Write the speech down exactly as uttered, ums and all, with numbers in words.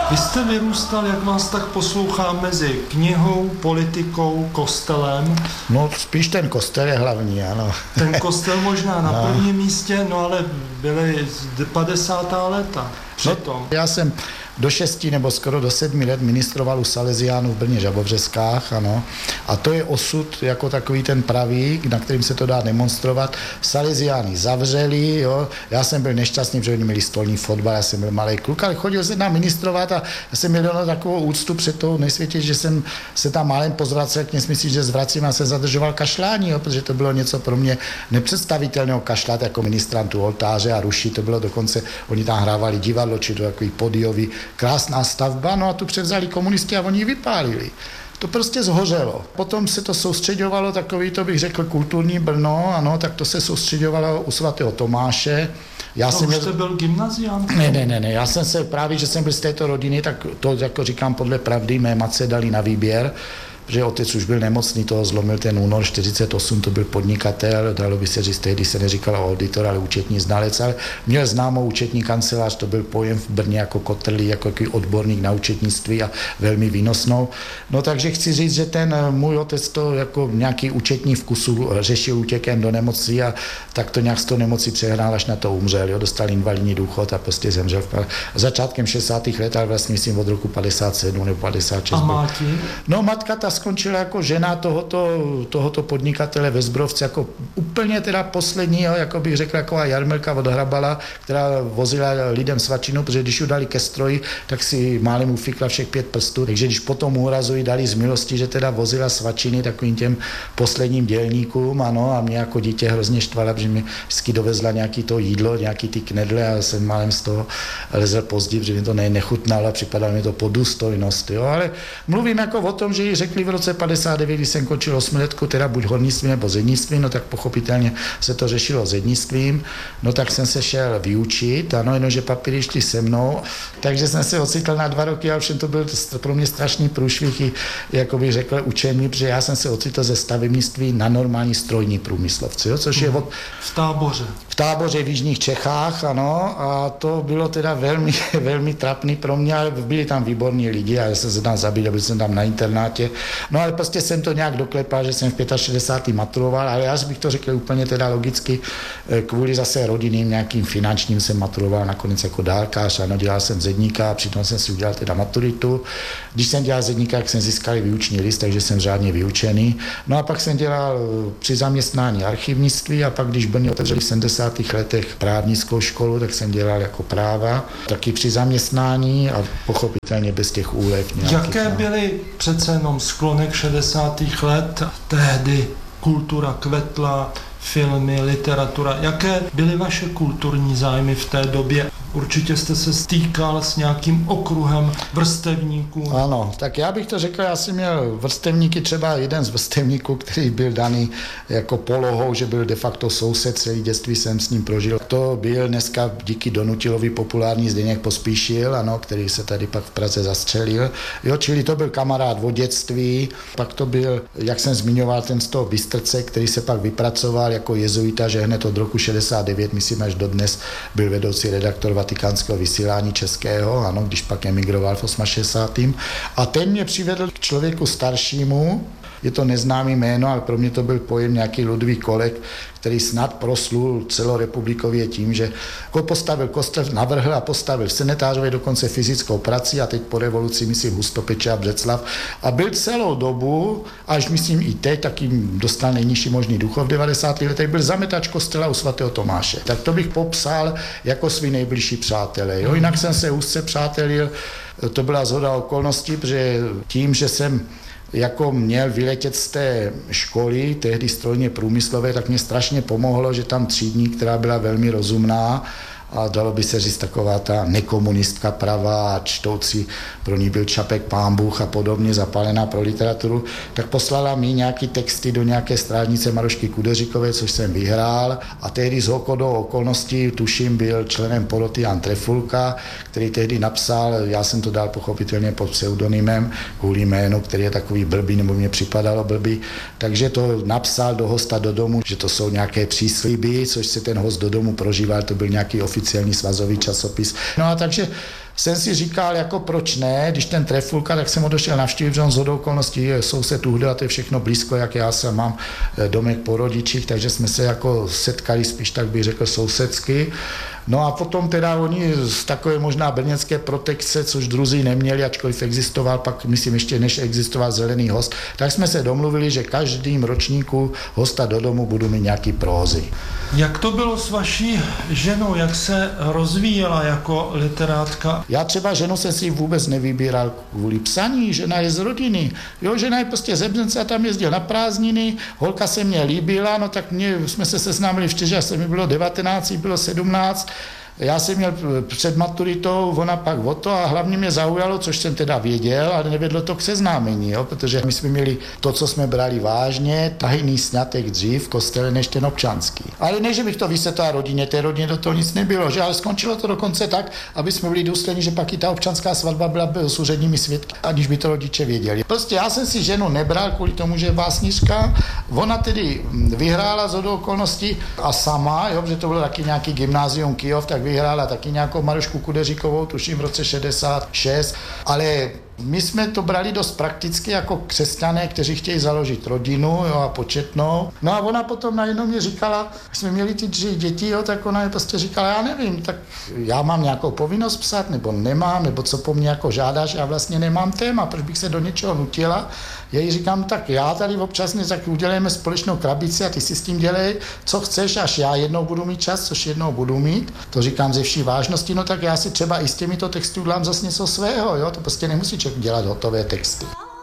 Vy jste vyrůstal, jak vás tak poslouchám, mezi knihou, politikou, kostelem. No spíš ten kostel je hlavní, ano. Ten kostel možná na no. prvním místě, no ale byly padesátá léta. No, já jsem do šesti nebo skoro do sedmi let ministroval u Salesiánů v Brně Žabovřeskách, ano. A to je osud jako takový ten pravý, na kterým se to dá demonstrovat. Salesiány zavřeli, jo. Já jsem byl nešťastný, protože oni měli stolní fotbal, já jsem byl malý kluk, ale chodil jsem tam ministrovat a já jsem měl no, takovou úctu před tou nesvětě, že jsem se tam málem pozvracel, jak myslím, že zvracím a jsem zadržoval kašlání, jo, protože to bylo něco pro mě nepředstavitelného kašlat jako ministrantu oltáře a ruší, to bylo dokonce, oni tam hrávali divadlo, či to takový podiový, krásná stavba, no a tu převzali komunisti a oni ji vypálili. To prostě zhořelo. Potom se to soustředovalo, takový to bych řekl kulturní Brno, ano, tak to se soustředovalo u svatého Tomáše. Já a jsem už měl... jste byl gymnazián? Ne, ne, ne, ne, já jsem se právě, že jsem byl z této rodiny, tak to, jako říkám podle pravdy, mé matce dali na výběr, že otec už byl nemocný, toho zlomil ten únor čtyřicet osm, to byl podnikatel, dalo by se říct, tehdy se neříkalo auditor, ale účetní znalec, ale měl známou účetní kancelář, to byl pojem v Brně jako kotrlý, jako odborník na účetnictví a velmi výnosnou. No takže chci říct, že ten můj otec to jako nějaký účetní vkusu řešil útěkem do nemocí a tak to nějak z toho nemocí přehrál, až na to umřel, jo, dostal invalidní důchod a prostě zemřel v začátkem šedesátých let, ale vlastně myslím od roku padesát sedm nebo padesát šest. A máti? No matka ta skončila jako žena tohoto, tohoto podnikatele ve Zbrovce, jako úplně teda poslední, jako bych řekl, jako Jarmilka od Hrabala, která vozila lidem svačinu, protože když ju dali ke stroji, tak si málem ufikla všech pět prstů, takže když potom úrazu jí dali z milosti, že teda vozila svačiny takovým těm posledním dělníkům, ano, a mě jako dítě hrozně štvala, protože mi vždycky dovezla nějaký to jídlo, nějaký ty knedle a jsem málem z toho lezel pozdě, protože mi to nechutnalo a připadalo mi to po důstojnost, jo, ale mluvím jako o tom, že jí řekli v roce padesát devět, když jsem končil osmiletku, teda buď hornictví nebo zednictví, no tak pochopitelně se to řešilo zednictvím, no tak jsem se šel vyučit, ano, jenomže papíry šli se mnou, takže jsem se ocitl na dva roky, ale všem to byl pro mě strašný průšvih, jako bych řekl, učení, protože já jsem se ocitl ze stavebnictví na normální strojní průmyslovci, jo, což je od... V Táboře. V Táboře v jižních Čechách, ano, a to bylo teda velmi, velmi trapný pro mě, ale byli tam výborní lidi a já jsem se tam zabil, byl jsem tam na internátě. No ale prostě jsem to nějak doklepal, že jsem v šedesátém pátém maturoval, ale já bych to řekl úplně teda logicky, kvůli zase rodinným nějakým finančním jsem maturoval nakonec jako dálkář, ano, dělal jsem zedníka a přitom jsem si udělal teda maturitu. Když jsem dělal zedníka, tak jsem získal vyuční list, takže jsem řádně vyučený. No a pak jsem dělal při zaměstnání archivnictví a pak, když Brně otevřeli v sedmdesátých letech právnickou školu, tak jsem dělal jako práva, taky při zaměstnání a pochopitelně bez těch úlev nějakých. Jaké byly přece jenom sklonek šedesátých let, tehdy kultura kvetla, filmy, literatura. Jaké byly vaše kulturní zájmy v té době? Určitě jste se stýkal s nějakým okruhem vrstevníků. Ano, tak já bych to řekl, já jsem měl vrstevníky, třeba jeden z vrstevníků, který byl daný jako polohou, že byl de facto soused, celý dětství jsem s ním prožil. To byl dneska díky Donutilovi populární Zdeněk Pospíšil, ano, který se tady pak v Praze zastřelil. Jo, čili to byl kamarád od dětství, pak to byl, jak jsem zmiňoval, ten z toho Bystrce, který se pak vypracoval jako jezuita, že hned od roku šedesát devět, myslím až dodnes, byl vedoucí redaktor Vatikánského vysílání českého, ano, když pak emigroval v šedesátém osmém. A ten mě přivedl k člověku staršímu, je to neznámý jméno, ale pro mě to byl pojem nějaký Ludvík Kolek, který snad proslul celorepublikově tím, že postavil kostel, navrhl a postavil v Senetářově dokonce fyzickou prací a teď po revoluci, myslím, Hustopeče a Břeclav. A byl celou dobu, až myslím i teď, tak jim dostal nejnižší možný duchov v devadesátých letech, byl zametač kostela u svatého Tomáše. Tak to bych popsal jako svý nejbližší přátelé. Jo? Jinak jsem se úzce přátelil, to byla shoda okolností, protože tím, že jsem jako měl vyletět z té školy, tehdy strojně průmyslové, tak mě strašně pomohlo, že tam třídní, která byla velmi rozumná a dalo by se říct taková ta nekomunistka pravá a čtoucí, pro ní byl Čapek, Pán Bůh a podobně, zapálená pro literaturu, tak poslala mi nějaký texty do nějaké strážnice Marošky Kudeříkové, což jsem vyhrál a tehdy z hokodou okolností, tuším, byl členem poroty Jan Trefulka, který tehdy napsal, já jsem to dal pochopitelně pod pseudonymem, kvůli jménu, který je takový blbý, nebo mě připadalo blbý, takže to napsal do hosta do domu, že to jsou nějaké přísliby, což se ten host do domu prožíval, to byl nějaký oficiální svazový časopis. No a takže jsem si říkal, jako proč ne, když ten Trefulka, tak jsem ho došel navštívit, že on shodou okolností je soused Uhdel a to je všechno blízko, jak já jsem mám domek po rodičích, takže jsme se jako setkali spíš, tak bych řekl, sousedsky. No a potom teda oni z takové možná brněnské protekce, což druzí neměli, ačkoliv existoval, pak myslím ještě než existoval zelený host, tak jsme se domluvili, že každým ročníku hosta do domu budu mít nějaký prózy. Jak to bylo s vaší ženou, jak se rozvíjela jako literátka? Já třeba ženu jsem si vůbec nevybíral kvůli psaní, žena je z rodiny. Jo, žena je prostě ze Břence a tam jezdil na prázdniny, holka se mě líbila, no tak mě, jsme se seznámili v čtyři, se mi bylo devatenáct, bylo sedmnáct. Já jsem měl před maturitou, ona pak o to a hlavně mě zaujalo, což jsem teda věděl, ale nevedlo to k seznámení, jo, protože my jsme měli to, co jsme brali vážně, tajný sňatek dřív v kostele než ten občanský. Ale ne, že bych to vysvětlil rodině, té rodině do toho nic nebylo, že, ale skončilo to dokonce tak, aby jsme byli důslední, že pak i ta občanská svatba byla s úředními svědky, aniž by to rodiče věděli. Prostě já jsem si ženu nebral kvůli tomu, že je básnička, ona tedy vyhrála z okolností a sama, jo, že to bylo taky nějaký gymnázium Kyjov, tak vyhrála taky nějakou Marušku Kudeříkovou, tuším v roce šedesát šest, ale my jsme to brali dost prakticky jako křesťané, kteří chtějí založit rodinu, jo, a početnou. No a ona potom najednou mě říkala, jsme měli ty tři děti, jo, tak ona je prostě říkala, já nevím, tak já mám nějakou povinnost psat, nebo nemám, nebo co po mně jako žádáš, já vlastně nemám téma, proč bych se do něčeho nutila. Já jí říkám, tak já tady občas tak udělejme společnou krabici a ty si s tím dělej, co chceš, až já jednou budu mít čas, což jednou budu mít. To říkám ze vší vážnosti, no tak já si třeba i s těmito texty udělám zase něco svého, jo, to prostě nemusí člověk dělat hotové texty.